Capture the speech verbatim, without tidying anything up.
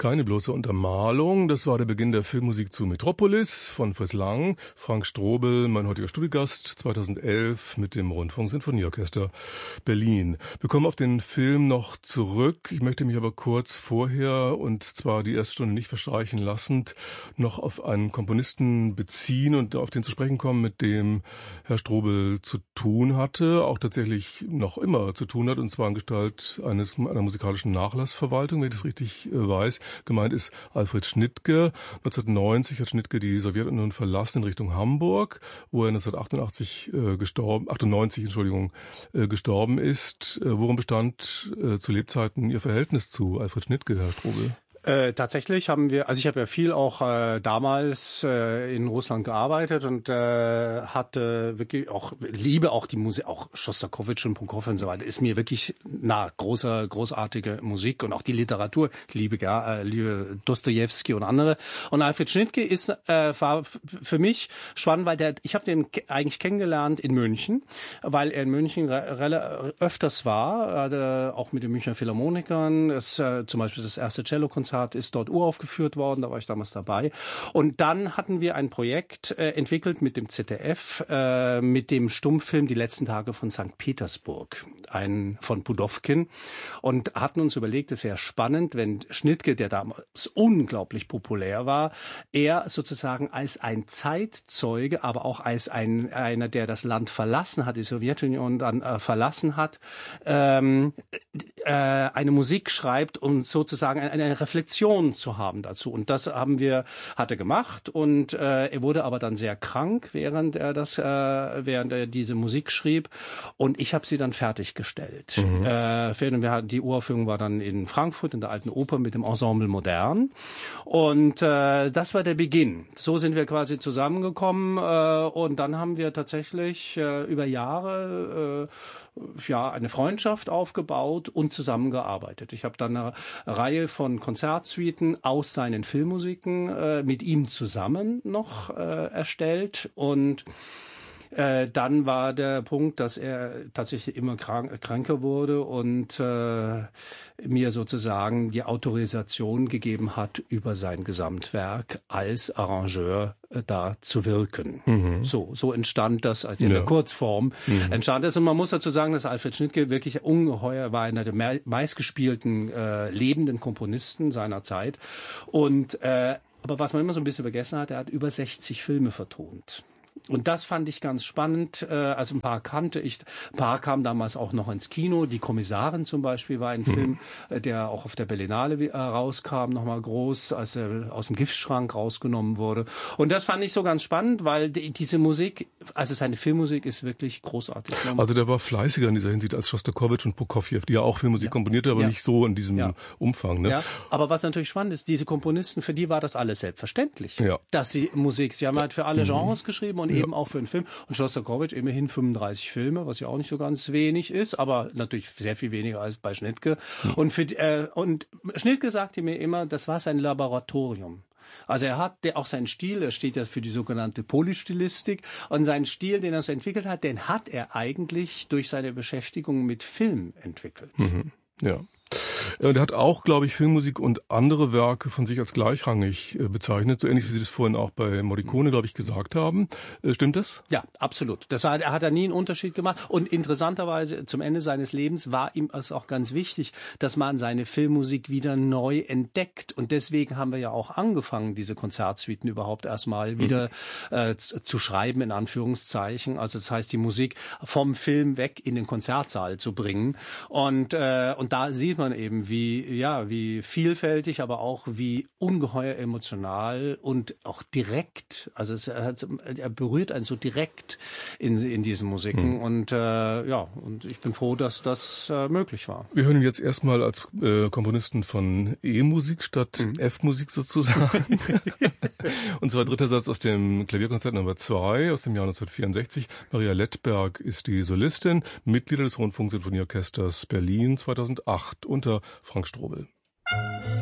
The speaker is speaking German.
Keine bloße Untermalung, das war der Beginn der Filmmusik zu Metropolis von Fritz Lang. Frank Strobel, mein heutiger Studiogast, zweitausendelf mit dem Rundfunk-Sinfonieorchester Berlin. Wir kommen auf den Film noch zurück. Ich möchte mich aber kurz vorher, und zwar die erste Stunde nicht verstreichen lassend, noch auf einen Komponisten beziehen und auf den zu sprechen kommen, mit dem Herr Strobel zu tun hatte, auch tatsächlich noch immer zu tun hat, und zwar in Gestalt eines einer musikalischen Nachlassverwaltung, wenn ich das richtig äh, weiß. Gemeint ist Alfred Schnittke. neunzehnhundertneunzig hat Schnittke die Sowjetunion verlassen in Richtung Hamburg, wo er neunzehnhundertachtundachtzig äh, gestorben, achtundneunzig, Entschuldigung, äh, gestorben ist. Äh, worum bestand äh, zu Lebzeiten Ihr Verhältnis zu Alfred Schnittke, Herr Strobel? Äh, tatsächlich haben wir, also ich habe ja viel auch äh, damals äh, in Russland gearbeitet und äh, hatte wirklich auch, liebe auch die Musik, auch Schostakowitsch und Prokofjew und so weiter, ist mir wirklich nah, große, großartige Musik und auch die Literatur, ich liebe, ja, äh, liebe Dostojewski und andere. Und Alfred Schnittke ist, äh, war für mich spannend, weil der, ich habe den eigentlich kennengelernt in München, weil er in München re- re- öfters war, äh, auch mit den Münchner Philharmonikern, das, äh, zum Beispiel das erste Cellokonzert ist dort uraufgeführt worden, da war ich damals dabei. Und dann hatten wir ein Projekt äh, entwickelt mit dem Z D F, äh, mit dem Stummfilm Die letzten Tage von Sankt Petersburg, ein von Pudowkin, und hatten uns überlegt, es wäre spannend, wenn Schnittke, der damals unglaublich populär war, er sozusagen als ein Zeitzeuge, aber auch als ein einer, der das Land verlassen hat, die Sowjetunion dann äh, verlassen hat, ähm, äh, eine Musik schreibt, um sozusagen eine, eine Reflexion zu haben dazu. Und das haben wir, hat er gemacht, und äh, er wurde aber dann sehr krank, während er das, äh, während er diese Musik schrieb, und ich habe sie dann fertiggestellt. Mhm. Äh, wir hatten, die Uraufführung war dann in Frankfurt in der Alten Oper mit dem Ensemble Modern, und äh, das war der Beginn. So sind wir quasi zusammengekommen, äh, und dann haben wir tatsächlich äh, über Jahre äh, ja eine Freundschaft aufgebaut und zusammengearbeitet. Ich habe dann eine Reihe von Konzertsuiten aus seinen Filmmusiken äh, mit ihm zusammen noch äh, erstellt, und Äh, dann war der Punkt, dass er tatsächlich immer krank, kranker wurde und äh, mir sozusagen die Autorisation gegeben hat, über sein Gesamtwerk als Arrangeur äh, da zu wirken. Mhm. So, so entstand das, also in ja. der Kurzform mhm. entstand das. Und man muss dazu sagen, dass Alfred Schnittke wirklich ungeheuer war, einer der me- meistgespielten äh, lebenden Komponisten seiner Zeit. Und äh, aber was man immer so ein bisschen vergessen hat, er hat über sechzig Filme vertont. Und das fand ich ganz spannend. Also ein paar kannte ich. Ein paar kamen damals auch noch ins Kino. Die Kommissarin zum Beispiel war ein mhm. Film, der auch auf der Berlinale rauskam, nochmal groß, als er aus dem Giftschrank rausgenommen wurde. Und das fand ich so ganz spannend, weil die, diese Musik, also seine Filmmusik ist wirklich großartig. Also der war fleißiger in dieser Hinsicht als Schostakowitsch und Prokofjew, die ja auch Filmmusik ja. komponierte, aber ja. nicht so in diesem ja. Umfang. Ne? Ja. Aber was natürlich spannend ist, diese Komponisten, für die war das alles selbstverständlich, ja. dass sie Musik, sie haben halt für alle Genres mhm. geschrieben und ja. eben auch für einen Film. Und Schostakowitsch immerhin fünfunddreißig Filme, was ja auch nicht so ganz wenig ist, aber natürlich sehr viel weniger als bei Schnittke. Mhm. Und, für, äh, und Schnittke sagte mir immer, das war sein Laboratorium. Also er hat der, auch seinen Stil, er steht ja für die sogenannte Polystilistik, und seinen Stil, den er so entwickelt hat, den hat er eigentlich durch seine Beschäftigung mit Film entwickelt. Mhm. Ja. Er hat auch, glaube ich, Filmmusik und andere Werke von sich als gleichrangig bezeichnet, so ähnlich wie Sie das vorhin auch bei Morricone, glaube ich, gesagt haben. Stimmt das? Ja, absolut. Das war, er hat da nie einen Unterschied gemacht. Und interessanterweise, zum Ende seines Lebens war ihm es auch ganz wichtig, dass man seine Filmmusik wieder neu entdeckt. Und deswegen haben wir ja auch angefangen, diese Konzertsuiten überhaupt erstmal wieder mhm. äh, zu, zu schreiben, in Anführungszeichen. Also das heißt, die Musik vom Film weg in den Konzertsaal zu bringen. Und, äh, und da sieht man eben, wie, ja, wie vielfältig, aber auch wie ungeheuer emotional und auch direkt. Also es, er, hat, er berührt einen so direkt in, in diesen Musiken. Mhm. Und äh, ja, und ich bin froh, dass das äh, möglich war. Wir hören ihn jetzt erstmal als äh, Komponisten von E-Musik statt mhm. F-Musik sozusagen. Und zwar dritter Satz aus dem Klavierkonzert Nummer zwei aus dem Jahr neunzehnhundertvierundsechzig. Maria Lettberg ist die Solistin, Mitglieder des Rundfunk-Sinfonieorchesters Berlin zweitausendacht unter Frank Strobel.